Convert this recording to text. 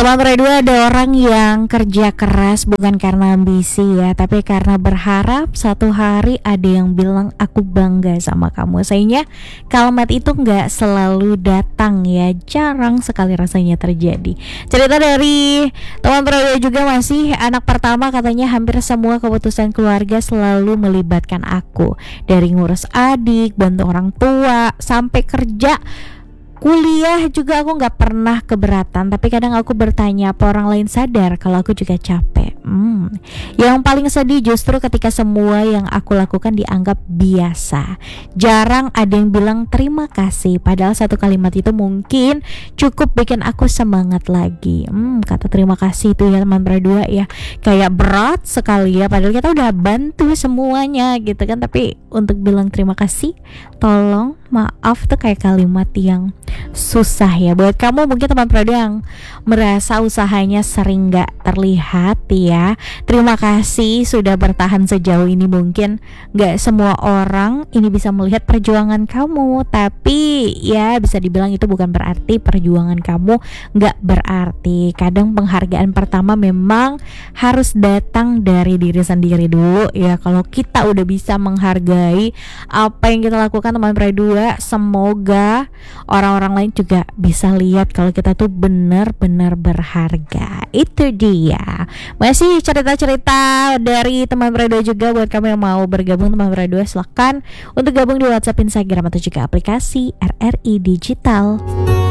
Teman berdua, ada orang yang kerja keras bukan karena ambisi ya, tapi karena berharap satu hari ada yang bilang aku bangga sama kamu. Sayangnya kalimat itu nggak selalu datang ya, jarang sekali rasanya terjadi. Cerita dari teman berdua juga masih anak pertama, katanya hampir semua keputusan keluarga selalu melibatkan aku. Dari ngurus adik, bantu orang tua, sampai kerja kuliah juga aku nggak pernah keberatan. Tapi kadang aku bertanya, apa orang lain sadar kalau aku juga capek? Yang paling sedih justru ketika semua yang aku lakukan dianggap biasa. Jarang ada yang bilang terima kasih, padahal satu kalimat itu mungkin cukup bikin aku semangat lagi. Kata terima kasih itu ya teman berdua ya, kayak berat sekali ya, padahal kita udah bantu semuanya gitu kan. Tapi untuk bilang terima kasih, tolong, maaf tuh kayak kalimat yang susah ya. Buat kamu mungkin teman berdua yang merasa usahanya sering gak terlihat ya, terima kasih sudah bertahan sejauh ini. Mungkin gak semua orang ini bisa melihat perjuangan kamu, tapi ya bisa dibilang itu bukan berarti perjuangan kamu gak berarti. Kadang penghargaan pertama memang harus datang dari diri sendiri dulu ya. Kalau kita udah bisa menghargai apa yang kita lakukan teman berdua, semoga orang-orang lain juga bisa lihat kalau kita tuh benar-benar berharga. Itu dia. Masih cerita-cerita dari teman berdua juga. Buat kamu yang mau bergabung teman berdua, silahkan untuk gabung di WhatsApp, Instagram, atau juga aplikasi RRI Digital.